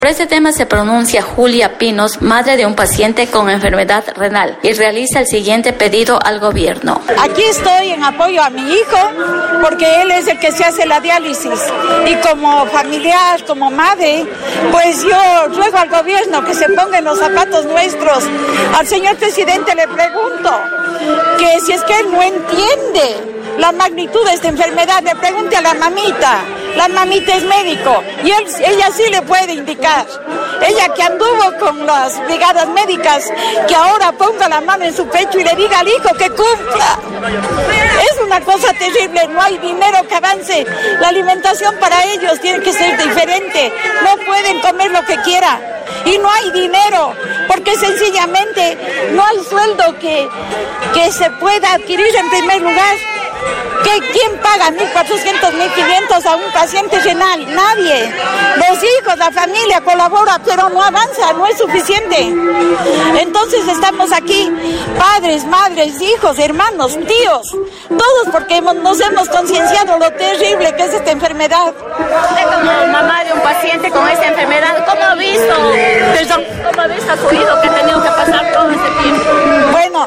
Por este tema se pronuncia Julia Pinos, madre de un paciente con enfermedad renal, y realiza el siguiente pedido al gobierno. Aquí estoy en apoyo a mi hijo, porque él es el que se hace la diálisis. Y como familiar, como madre, pues yo ruego al gobierno que se ponga en los zapatos nuestros. Al señor presidente le pregunto que si es que él no entiende la magnitud de esta enfermedad, le pregunte a la mamita. La mamita es médico y ella sí le puede indicar. Ella que anduvo con las brigadas médicas, que ahora ponga la mano en su pecho y le diga al hijo que cumpla. Es una cosa terrible, no hay dinero que avance. La alimentación para ellos tiene que ser diferente. No pueden comer lo que quieran. Y no hay dinero, porque sencillamente no hay sueldo que se pueda adquirir en primer lugar. ¿Quién paga 1.400, 1.500 a un paciente renal? Nadie. Los hijos, la familia colabora, pero no avanza, no es suficiente. Entonces estamos aquí, padres, madres, hijos, hermanos, tíos, todos porque nos hemos concienciado lo terrible que es esta enfermedad. Usted como mamá de un paciente con esta enfermedad, ¿cómo ha visto a su hijo que ha tenido que pasar todo este tiempo? Bueno,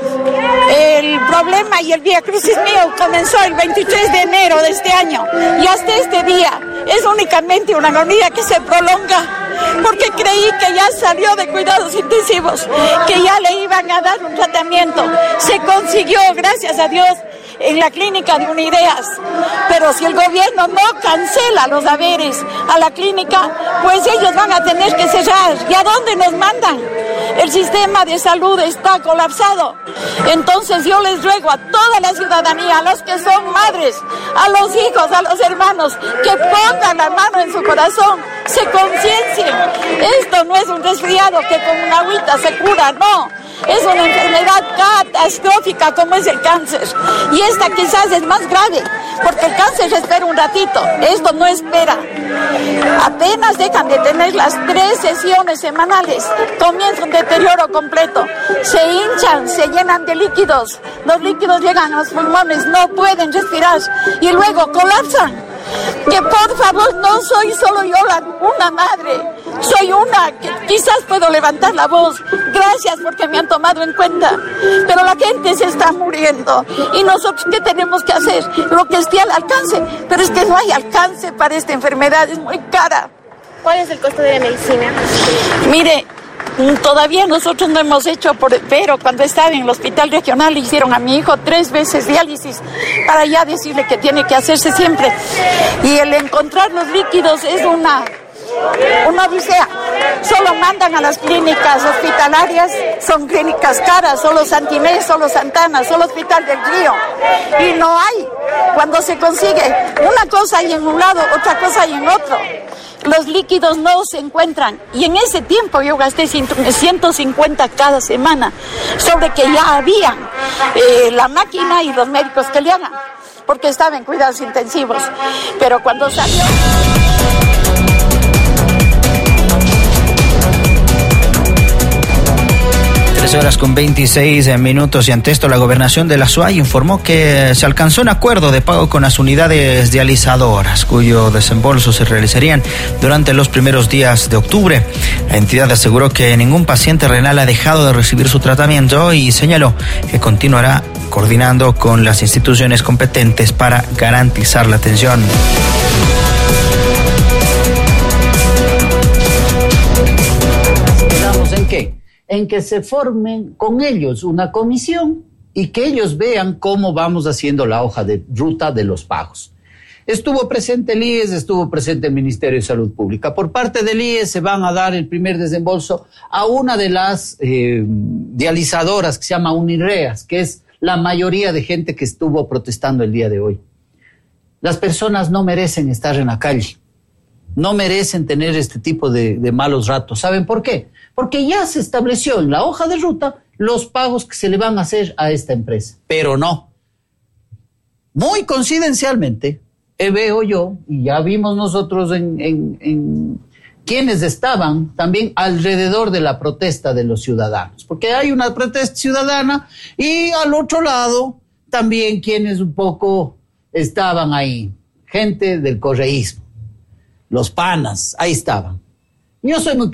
el problema y el viacrucis mío comenzó el 23 de enero de este año y hasta este día es únicamente una agonía que se prolonga, porque creí que ya salió de cuidados intensivos, que ya le iban a dar un tratamiento. Se consiguió, gracias a Dios, en la clínica de Unideas, pero si el gobierno no cancela los haberes a la clínica, pues ellos van a tener que cerrar. ¿Y a dónde nos mandan? El sistema de salud está colapsado. Entonces yo les ruego a toda la ciudadanía, a los que son madres, a los hijos, a los hermanos, que pongan la mano en su corazón, se conciencien. Esto no es un resfriado que con una agüita se cura, no. Es una enfermedad catastrófica como es el cáncer. Y esta quizás es más grave, porque el cáncer espera un ratito, esto no espera. Apenas dejan de tener las 3 sesiones semanales, comienza un deterioro completo. Se hinchan, se llenan de líquidos, los líquidos llegan a los pulmones, no pueden respirar y luego colapsan. Que por favor, no soy solo yo una madre, soy una que quizás puedo levantar la voz. Gracias porque me han tomado en cuenta, pero la gente se está muriendo y nosotros ¿qué tenemos que hacer? Lo que esté al alcance, pero es que no hay alcance para esta enfermedad, es muy cara. ¿Cuál es el costo de la medicina? Mire, todavía nosotros no hemos hecho, pero cuando estaba en el hospital regional le hicieron a mi hijo 3 veces diálisis para ya decirle que tiene que hacerse siempre. Y el encontrar los líquidos es una odisea. Solo mandan a las clínicas hospitalarias, son clínicas caras, solo Santinés, solo Santana, solo Hospital del Río. Y no hay. Cuando se consigue una cosa hay en un lado, otra cosa hay en otro. Los líquidos no se encuentran y en ese tiempo yo gasté 150 cada semana sobre que ya habían la máquina y los médicos que le hagan, porque estaba en cuidados intensivos, pero cuando salió... 13:26 y ante esto la gobernación de la SUAY informó que se alcanzó un acuerdo de pago con las unidades dializadoras cuyo desembolso se realizarían durante los primeros días de octubre. La entidad aseguró que ningún paciente renal ha dejado de recibir su tratamiento y señaló que continuará coordinando con las instituciones competentes para garantizar la atención. ¿Quedamos en qué? En que se formen con ellos una comisión y que ellos vean cómo vamos haciendo la hoja de ruta de los pagos. Estuvo presente el IES, estuvo presente el Ministerio de Salud Pública. Por parte del IES se van a dar el primer desembolso a una de las dializadoras que se llama Unireas, que es la mayoría de gente que estuvo protestando el día de hoy. Las personas no merecen estar en la calle, no merecen tener este tipo de malos ratos. ¿Saben por qué? Porque ya se estableció en la hoja de ruta los pagos que se le van a hacer a esta empresa. Pero no. Muy coincidencialmente, veo yo, y ya vimos nosotros en quienes estaban también alrededor de la protesta de los ciudadanos. Porque hay una protesta ciudadana y al otro lado también quienes un poco estaban ahí. Gente del correísmo. Los panas, ahí estaban. Yo soy muy